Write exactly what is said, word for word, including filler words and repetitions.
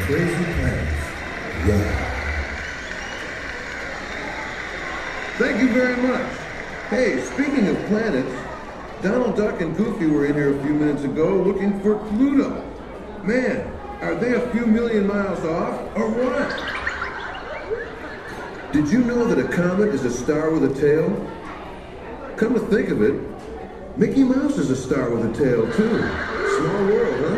Crazy Planets. Yeah. Thank you very much. Hey, speaking of planets, Donald Duck and Goofy were in here a few minutes ago looking for Pluto. Man, are they a few million miles off, or what? Did you know that a comet is a star with a tail? Come to think of it, Mickey Mouse is a star with a tail, too. Small world, huh?